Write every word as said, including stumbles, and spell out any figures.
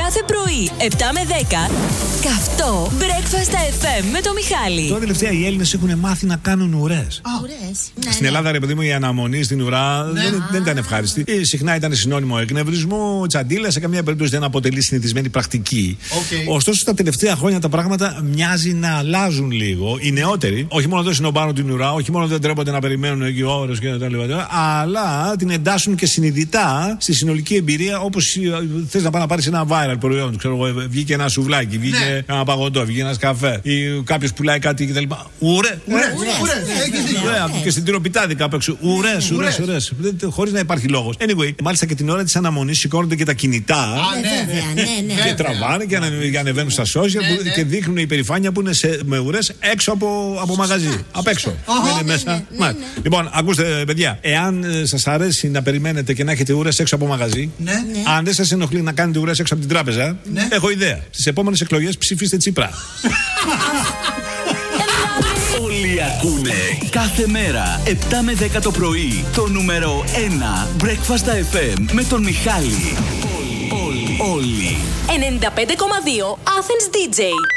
Κάθε πρωί, επτά με δέκα, καυτό Breakfast εφ εμ με το Μιχάλη. Τώρα τελευταία οι Έλληνες έχουν μάθει να κάνουν ουρές. Ουρές. Στην Ελλάδα, ρε παιδί μου, η αναμονή στην ουρά Ναι. δεν, δεν ήταν ευχάριστη. Ε, συχνά ήταν συνώνυμο εκνευρισμού, τσαντίλα, σε καμία περίπτωση δεν αποτελεί συνηθισμένη πρακτική. Okay. Ωστόσο, τα τελευταία χρόνια τα πράγματα μοιάζει να αλλάζουν λίγο. Οι νεότεροι, όχι μόνο δεν συνομπάνουν την ουρά, όχι μόνο δεν τρέπονται να περιμένουν εκεί ώρες και τα λοιπά, αλλά την εντάσσουν και συνειδητά στη συνολική εμπειρία, όπως θες να πάει να πάρει ένα viral προϊόν. Ξέρω εγώ, βγήκε ένα σουβλάκι, βγήκε Ναι. ένα παγωτό, βγήκε ένα καφέ, ή κάποιο πουλάει κάτι κτλ. Ουρέ, ουρέ. Και στην τυροπιτάδικα απ' έξω. Ουρές, ουρές, ουρές. Χωρίς να υπάρχει λόγος. Anyway, μάλιστα και την ώρα της αναμονής σηκώνονται και τα κινητά. Και τραβάνε και ανε, και ανεβαίνουν στα social που, και δείχνουν υπερηφάνεια που είναι σε, με ουρές έξω από, από μαγαζί. Απ' έξω. Δεν είναι μέσα. Λοιπόν, ακούστε, παιδιά, εάν ε, σας αρέσει να περιμένετε και να έχετε ουρές έξω από μαγαζί, αν δεν σας ενοχλεί να κάνετε ουρές έξω από την τράπεζα, έχω ιδέα. Στις επόμενες εκλογές ψηφίστε Τσίπρα. Όλοι ακούνε κάθε μέρα επτά με δέκα το πρωί το νούμερο ένα Breakfast εφ εμ με τον Μιχάλη. Όλοι, όλοι, όλοι. ενενήντα πέντε κόμμα δύο Athens ντι τζέι.